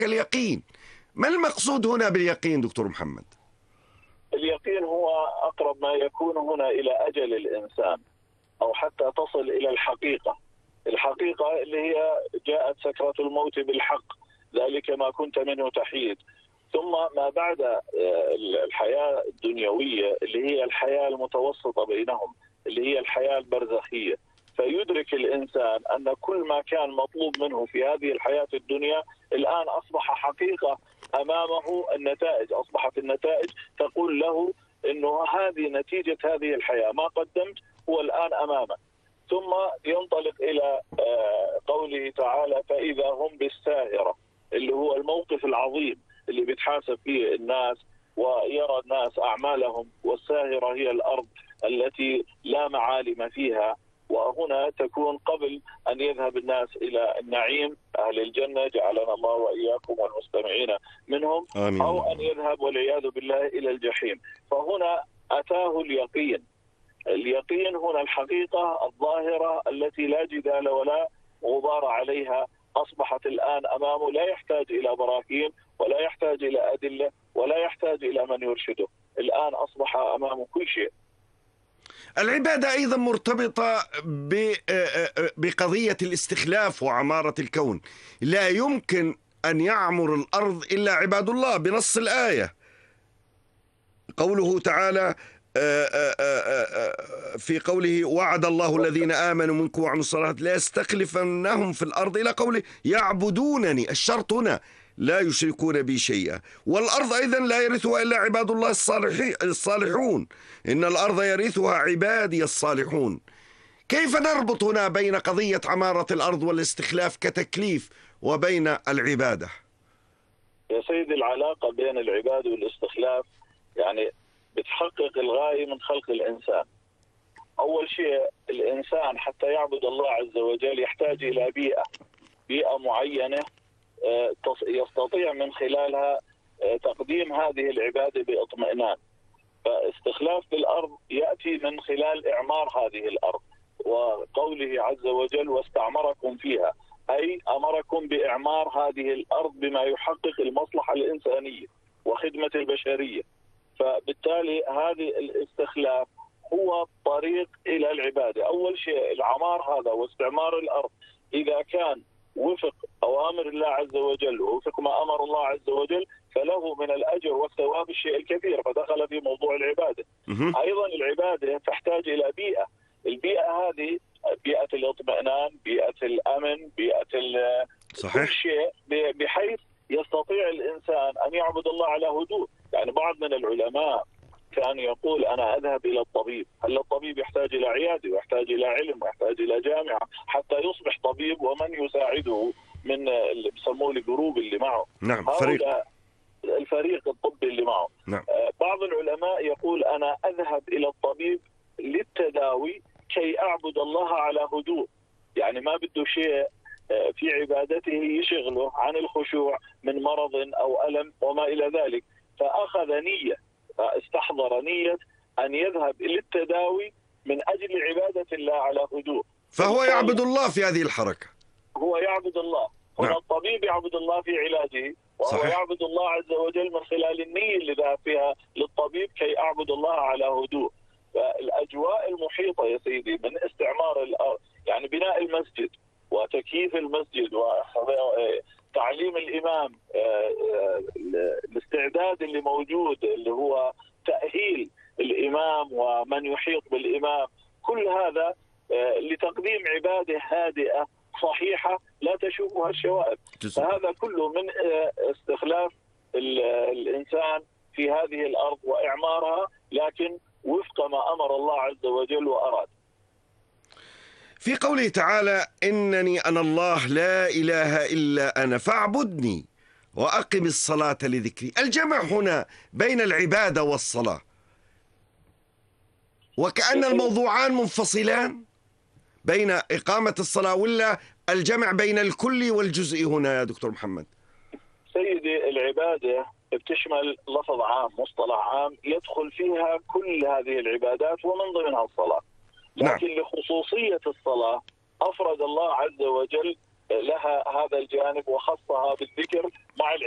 اليقين. ما المقصود هنا باليقين دكتور محمد؟ اليقين هو أقرب ما يكون هنا إلى أجل الإنسان، أو حتى تصل إلى الحقيقة. الحقيقة اللي هي جاءت سكرة الموت بالحق، ذلك ما كنت منه تحيد. ثم ما بعد الحياة الدنيوية اللي هي الحياة المتوسطة بينهم، اللي هي الحياة البرزخية. فيدرك الإنسان أن كل ما كان مطلوب منه في هذه الحياة الدنيا الآن أصبح حقيقة أمامه. النتائج أصبحت، النتائج تقول له أنه هذه نتيجة هذه الحياة، ما قدمت هو الآن أمامك. ثم ينطلق إلى قوله تعالى: فإذا هم بالساهرة، اللي هو الموقف العظيم اللي بيتحاسب فيه الناس ويرى الناس أعمالهم. والساهرة هي الأرض التي لا معالم فيها، وهنا تكون قبل أن يذهب الناس إلى النعيم أهل الجنة، جعلنا الله وإياكم والمستمعين منهم، آمين. أو أن يذهب والعياذ بالله إلى الجحيم. فهنا أتاه اليقين. اليقين هنا الحقيقة الظاهرة التي لا جدال ولا غبار عليها، أصبحت الآن أمامه، لا يحتاج إلى براهين ولا يحتاج إلى أدلة ولا يحتاج إلى من يرشده. الآن أصبح أمامه كل شيء. العبادة أيضا مرتبطة بقضية الاستخلاف وعمارة الكون. لا يمكن أن يعمر الأرض إلا عباد الله بنص الآية. قوله تعالى في قوله: وعد الله الذين آمنوا منكم وعملوا الصالحات لا يستخلفنهم في الأرض، إلى قوله: يعبدونني. الشرط هنا لا يشركون بي شيئا. والأرض أيضا لا يرثها إلا عباد الله الصالحون. إن الأرض يرثها عبادي الصالحون. كيف نربط هنا بين قضية عمارة الأرض والاستخلاف كتكليف وبين العبادة؟ يا سيدي، العلاقة بين العبادة والاستخلاف يعني بتحقق الغاية من خلق الإنسان. أول شيء الإنسان حتى يعبد الله عز وجل يحتاج إلى بيئة معينة يستطيع من خلالها تقديم هذه العبادة باطمئنان. فاستخلاف بالأرض يأتي من خلال إعمار هذه الأرض، وقوله عز وجل: واستعمركم فيها، أي أمركم بإعمار هذه الأرض بما يحقق المصلحة الإنسانية وخدمة البشرية. فبالتالي هذه الاستخلاف هو طريق إلى العبادة. أول شيء العمار هذا واستعمار الأرض إذا كان وفق أوامر الله عز وجل ووفق ما أمر الله عز وجل فله من الأجر والثواب الشيء الكثير، فدخل في موضوع العبادة. أيضا العبادة تحتاج إلى بيئة. البيئة هذه بيئة الاطمئنان، بيئة الأمن، بيئة كل شيء، بحيث يستطيع الإنسان أن يعبد الله على هدوء. يعني بعض من العلماء كان يقول: أنا أذهب إلى الطبيب. هل الطبيب يحتاج إلى عيادة ويحتاج إلى علم ويحتاج إلى جامعة حتى يصبح طبيب ومن يساعده من اللي بسموه الجروب اللي معه؟ نعم، الفريق الطبي اللي معه. نعم. بعض العلماء يقول: أنا أذهب إلى الطبيب للتداوي كي أعبد الله على هدوء. يعني ما بده شيء في عبادته يشغله عن الخشوع من مرض أو ألم وما إلى ذلك، فأخذ نية، استحضر نية أن يذهب للتداوي من أجل عبادة الله على هدوء. فهو يعبد الله في هذه الحركة. هو يعبد الله هنا. نعم. الطبيب يعبد الله في علاجه، وهو صحيح. يعبد الله عز وجل من خلال النية اللي ذهب فيها للطبيب كي أعبد الله على هدوء. فالأجواء المحيطة يا سيدي من استعمار الأرض، يعني بناء المسجد وتكييف المسجد وتعليم الإمام، الاستعداد اللي موجود اللي هو تأهيل الإمام ومن يحيط بالإمام، كل هذا لتقديم عبادة هادئة صحيحة لا تشوبها الشوائب. فهذا كله من استخلاف الإنسان في هذه الأرض وإعمارها، لكن وفق ما أمر الله عز وجل وأراد. في قوله تعالى: إنني أنا الله لا إله إلا أنا فاعبدني وأقم الصلاة لذكري. الجمع هنا بين العبادة والصلاة، وكأن الموضوعان منفصلان بين إقامة الصلاة، ولا الجمع بين الكل والجزء هنا يا دكتور محمد؟ سيدي، العبادة بتشمل لفظ عام، مصطلح عام يدخل فيها كل هذه العبادات ومن ضمنها الصلاة. لكن نعم. لخصوصية الصلاة أفرد الله عز وجل لها هذا الجانب وخصها بالذكر مع